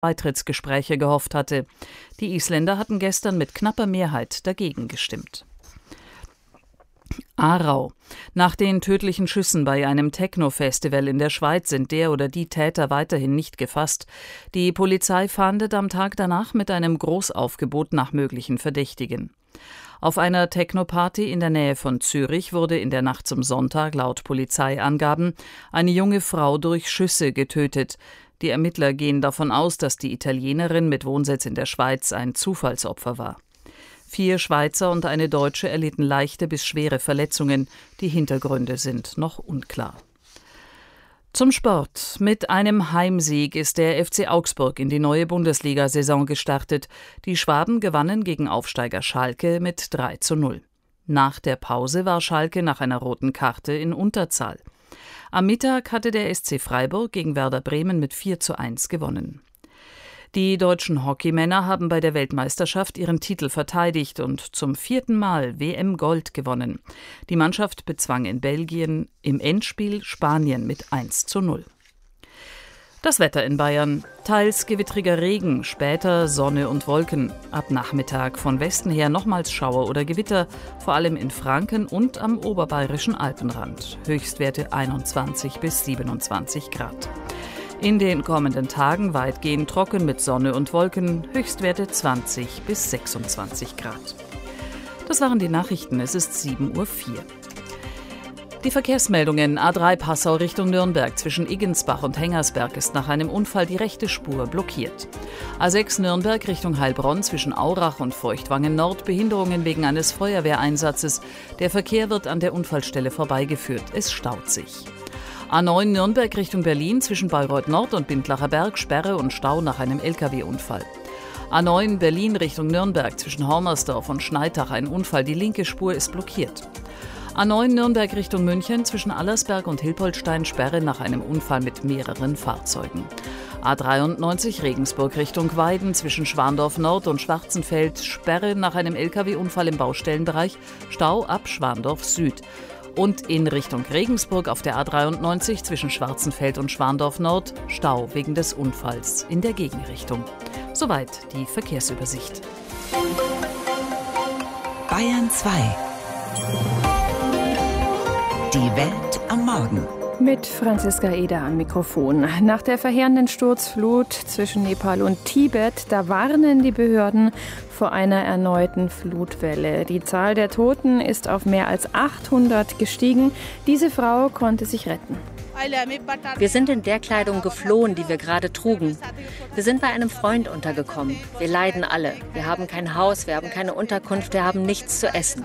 Beitrittsgespräche gehofft hatte. Die Isländer hatten gestern mit knapper Mehrheit dagegen gestimmt. Aarau. Nach den tödlichen Schüssen bei einem Techno-Festival in der Schweiz sind der oder die Täter weiterhin nicht gefasst. Die Polizei fahndet am Tag danach mit einem Großaufgebot nach möglichen Verdächtigen. Auf einer Techno-Party in der Nähe von Zürich wurde in der Nacht zum Sonntag laut Polizeiangaben eine junge Frau durch Schüsse getötet. Die Ermittler gehen davon aus, dass die Italienerin mit Wohnsitz in der Schweiz ein Zufallsopfer war. 4 Schweizer und eine Deutsche erlitten leichte bis schwere Verletzungen. Die Hintergründe sind noch unklar. Zum Sport. Mit einem Heimsieg ist der FC Augsburg in die neue Bundesliga-Saison gestartet. Die Schwaben gewannen gegen Aufsteiger Schalke mit 3:0. Nach der Pause war Schalke nach einer roten Karte in Unterzahl. Am Mittag hatte der SC Freiburg gegen Werder Bremen mit 4:1 gewonnen. Die deutschen Hockeymänner haben bei der Weltmeisterschaft ihren Titel verteidigt und zum 4. Mal WM-Gold gewonnen. Die Mannschaft bezwang in Belgien im Endspiel Spanien mit 1:0. Das Wetter in Bayern. Teils gewittriger Regen, später Sonne und Wolken. Ab Nachmittag von Westen her nochmals Schauer oder Gewitter, vor allem in Franken und am oberbayerischen Alpenrand. Höchstwerte 21 bis 27 Grad. In den kommenden Tagen weitgehend trocken mit Sonne und Wolken, Höchstwerte 20 bis 26 Grad. Das waren die Nachrichten, es ist 7:04 Uhr. Die Verkehrsmeldungen: A3 Passau Richtung Nürnberg zwischen Iggensbach und Hengersberg ist nach einem Unfall die rechte Spur blockiert. A6 Nürnberg Richtung Heilbronn zwischen Aurach und Feuchtwangen Nord Behinderungen wegen eines Feuerwehreinsatzes. Der Verkehr wird an der Unfallstelle vorbeigeführt, es staut sich. A9 Nürnberg Richtung Berlin zwischen Bayreuth Nord und Bindlacher Berg Sperre und Stau nach einem Lkw-Unfall. A9 Berlin Richtung Nürnberg zwischen Hormersdorf und Schneitach ein Unfall, die linke Spur ist blockiert. A9 Nürnberg Richtung München zwischen Allersberg und Hilpoltstein Sperre nach einem Unfall mit mehreren Fahrzeugen. A93 Regensburg Richtung Weiden zwischen Schwandorf Nord und Schwarzenfeld Sperre nach einem Lkw-Unfall im Baustellenbereich, Stau ab Schwandorf Süd. Und in Richtung Regensburg auf der A93 zwischen Schwarzenfeld und Schwandorf Nord Stau wegen des Unfalls in der Gegenrichtung. Soweit die Verkehrsübersicht. Bayern 2. Die Welt am Morgen. Mit Franziska Eder am Mikrofon. Nach der verheerenden Sturzflut zwischen Nepal und Tibet, da warnen die Behörden vor einer erneuten Flutwelle. Die Zahl der Toten ist auf mehr als 800 gestiegen. Diese Frau konnte sich retten. Wir sind in der Kleidung geflohen, die wir gerade trugen. Wir sind bei einem Freund untergekommen. Wir leiden alle. Wir haben kein Haus, wir haben keine Unterkunft, wir haben nichts zu essen.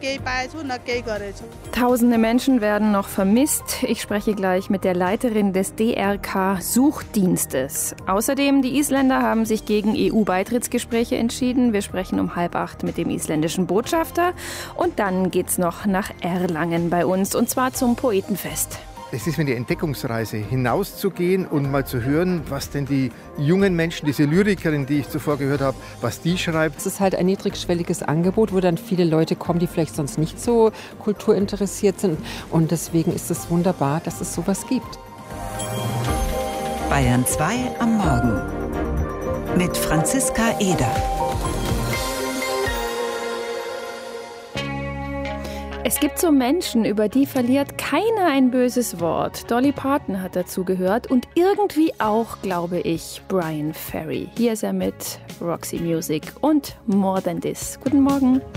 Tausende Menschen werden noch vermisst. Ich spreche gleich mit der Leiterin des DRK-Suchdienstes. Außerdem, die Isländer haben sich gegen EU-Beitrittsgespräche entschieden. Wir sprechen um 7:30 mit dem isländischen Botschafter. Und dann geht's noch nach Erlangen bei uns, und zwar zum Poetenfest. Es ist mir eine Entdeckungsreise, hinauszugehen und mal zu hören, was denn die jungen Menschen, diese Lyrikerin, die ich zuvor gehört habe, was die schreibt. Es ist halt ein niedrigschwelliges Angebot, wo dann viele Leute kommen, die vielleicht sonst nicht so kulturinteressiert sind. Und deswegen ist es wunderbar, dass es sowas gibt. Bayern 2 am Morgen mit Franziska Eder. Es gibt so Menschen, über die verliert keiner ein böses Wort. Dolly Parton hat dazu gehört und irgendwie auch, glaube ich, Brian Ferry. Hier ist er mit Roxy Music und More Than This. Guten Morgen.